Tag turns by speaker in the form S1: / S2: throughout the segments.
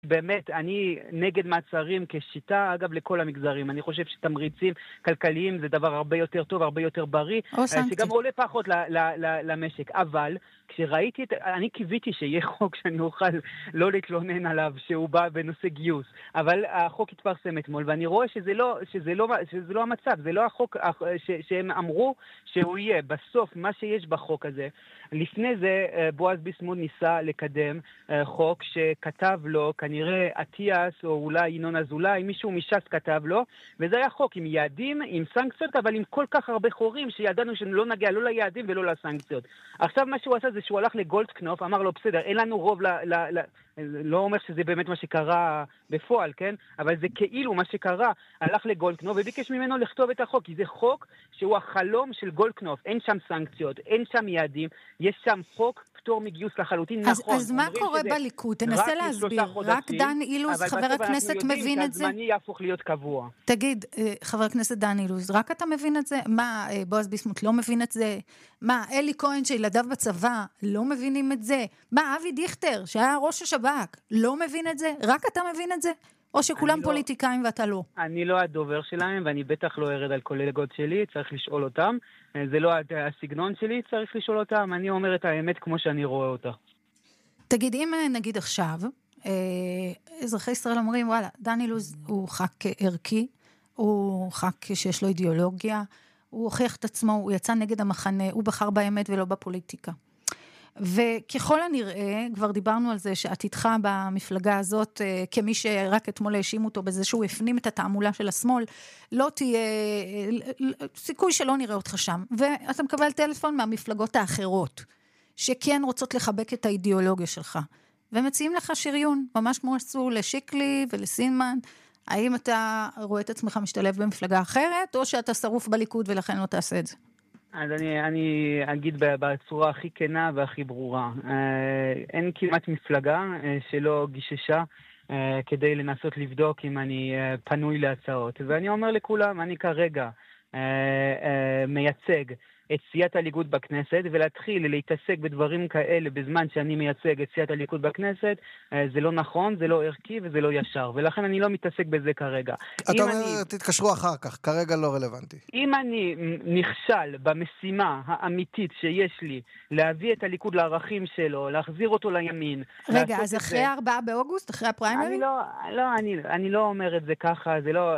S1: באמת, אני נגד מעצרים כשיטה, אגב, לכל המגזרים. אני חושב שתמריצים כלכליים זה דבר הרבה יותר טוב, הרבה יותר בריא, שגם עולה פחות למשק. אבל כשראיתי אני קיוויתי שיהיה חוק שאני אוכל לא להתלונן עליו, שהוא בא בנושא גיוס. אבל החוק התפרסם אתמול, ואני רואה שזה לא המצב, זה לא החוק שהם אמרו שהוא יהיה. בסוף, מה שיש בחוק הזה, לפני זה בועז ביסמוט ניסה לקדם חוק שכתב לו, כנראה אטיאס או אולי ינון אזולאי, מישהו מש"ס כתב לו, וזה היה חוק עם יעדים, עם סנקציות, אבל עם כל כך הרבה חורים שידענו שלא נגיע לא ליעדים ולא לסנקציות. עכשיו מה שהוא עשה זה שהוא הלך לגולדקנופ, אמר לו בסדר, אין לנו רוב לא אומר שזה באמת מה שקרה בפועל, כן? אבל זה כאילו מה שקרה, הלך לגולדקנופ וביקש ממנו לכתוב את החוק, כי זה חוק שהוא החלום של גולדקנופ, אין שם סנקציות, אין שם יעדים, יש שם חוק פטור מגיוס לחלוטין. נכון.
S2: אז מה קורה בליכוד? תנסה להסביר. רק דן אילוז, חבר הכנסת, מבין את זה?
S1: אבל הזמני יהפוך להיות קבוע.
S2: תגיד, חבר הכנסת דן אילוז, רק אתה מבין את זה? מה, בועז ביסמוט לא מבין את זה? מה, אלי כהן שילדיו בצבא לא מבינים את זה? מה, אבי דיכטר שהיה ראש השב"כ לא מבין את זה? רק אתה מבין את זה? או שכולם פוליטיקאים ואתה לא?
S1: אני לא הדובר שלהם, ואני בטח לא ארד על קולגות שלי, צריך לשאול אותם. זה לא הסגנון שלי, צריך לשאול אותם. אני אומר את האמת כמו שאני רואה אותה.
S2: תגיד, אם נגיד עכשיו, אזרחי ישראל אומרים, וואלה, דן אילוז הוא ח"כ ערכי, הוא ח"כ שיש לו אידיאולוגיה, הוא הוכיח את עצמו, הוא יצא נגד המחנה, הוא בחר באמת ולא בפוליטיקה. וככל הנראה, כבר דיברנו על זה שעתידך במפלגה הזאת, כמי שרק אתמול האשים אותו בזה שהוא הפנים את התעמולה של השמאל, לא תהיה, סיכוי שלא נראה אותך שם. ואתה מקבל טלפון מהמפלגות האחרות, שכן רוצות לחבק את האידיאולוגיה שלך. ומציעים לך שריון, ממש כמו עשו לשיקלי ולסינמן. האם אתה רואה את עצמך משתלב במפלגה אחרת, או שאתה שרוף בליכוד ולכן לא תעשה את זה?
S1: אז אני אגיד בצורה הכי כנה והכי ברורה. אין כמעט מפלגה שלא גיששה כדי לנסות לבדוק אם אני פנוי להצעות. ואני אומר לכולם, אני כרגע מייצג את סיעת הליכוד בכנסת, ולהתחיל להתעסק בדברים כאלה בזמן שאני מייצג את סיעת הליכוד בכנסת, זה לא נכון, זה לא ערכי וזה לא ישר, ולכן אני לא מתעסק בזה כרגע.
S3: אתה אומר, תתקשרו אחר כך, כרגע לא רלוונטי.
S1: אם אני נכשל במשימה האמיתית שיש לי, להביא את הליכוד לערכים שלו, להחזיר אותו לימין.
S2: רגע, אז אחרי 4 באוגוסט, אחרי הפריימרי?
S1: אני לא אומר את זה ככה,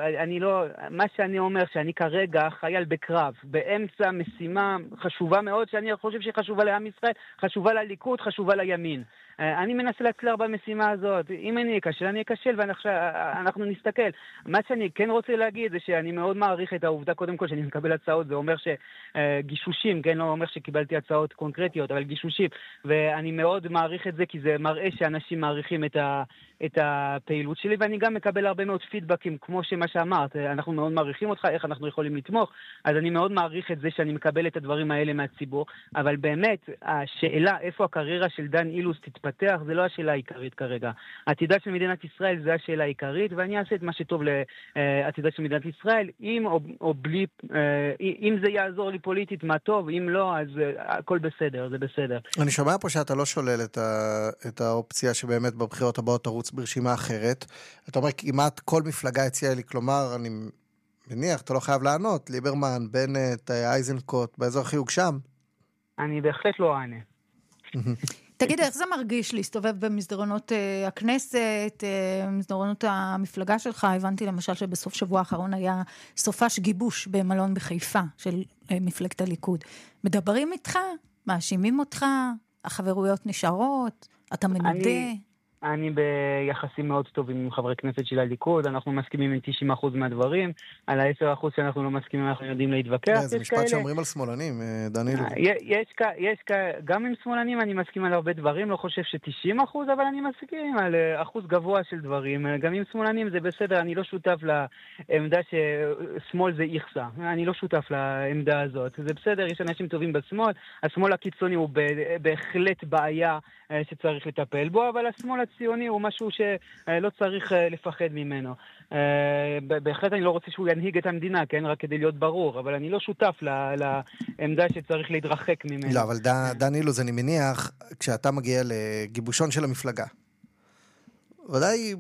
S1: מה שאני אומר, שאני כרגע חייל בקרב, באמצע משימה חשובה מאוד, שאני חושב שהיא חשובה לעם ישראל, חשובה לליכוד, חשובה לימין. אני מנסה להצליח במשימה הזאת. אם אני אכשל, אני אכשל, ואנחנו נסתכל. מה שאני כן רוצה להגיד זה שאני מאוד מעריך את העובדה, קודם כל, שאני מקבל הצעות, זה אומר שגישושים, כן, לא אומר שקיבלתי הצעות קונקרטיות, אבל גישושים, ואני מאוד מעריך את זה, כי זה מראה שאנשים מעריכים את הפעילות שלי, ואני גם מקבל הרבה מאוד פידבקים, כמו שמה שאמרת, אנחנו מאוד מעריכים אותך, איך אנחנו יכולים לתמוך, אז אני מאוד מעריך את זה שאני מקבל את הדברים האלה מהציבור, אבל באמת, השאלה איפה הקריירה של דן אילוז תתפתח, זה לא השאלה העיקרית כרגע. עתידה של מדינת ישראל זה השאלה העיקרית, ואני אעשה את מה שטוב לעתידה של מדינת ישראל, עם או בלי, אם זה יעזור לי פוליטית, מה טוב, אם לא, אז הכל בסדר, זה בסדר.
S3: אני שומע פה שאתה לא שולל את האופציה שבאמת בבחירות הבאות תרוץ ברשימה אחרת. אתה אומר, כמעט כל מפלגה הציעה לי, כלומר, אני מניח, אתה לא חייב לענות, ליברמן, בנט, אייזנקוט, באזור חיוג שם.
S1: אני בהחלט לא אענה.
S2: תגיד, איך זה מרגיש להסתובב במסדרונות הכנסת, מסדרונות המפלגה שלך? הבנתי למשל שבסוף שבוע האחרון היה סופש גיבוש במלון בחיפה של מפלגת הליכוד. מדברים איתך? מאשימים אותך? החברויות נשארות? אתה מנודה?
S1: אני ביחסים מאוד טובים עם חברי כנסת של הליכוד, אנחנו מסכימים עם 90% מהדברים, על ה10% שאנחנו לא מסכימים, אנחנו יודעים להתווכח.
S3: זה משפט שאומרים על שמאלנים, דניאל.
S1: גם עם שמאלנים אני מסכים על הרבה דברים, לא חושב ש90%, אבל אני מסכים על אחוז גבוה של דברים. גם עם שמאלנים זה בסדר, אני לא שותף לעמדה ששמאל זה איכסה. אני לא שותף לעמדה הזאת. זה בסדר, יש אנשים טובים בשמאל, השמאל הקיצוני הוא בהחלט בעיה שצריך לטפל בו, אבל השמאל הציוני הוא משהו שלא צריך לפחד ממנו. בהחלט אני לא רוצה שהוא ינהיג את המדינה, כן? רק כדי להיות ברור, אבל אני לא שותף לעמדה שצריך להתרחק ממנו.
S3: לא, אבל דן אילוז, אני מניח, כשאתה מגיע לגיבושון של המפלגה, ודאי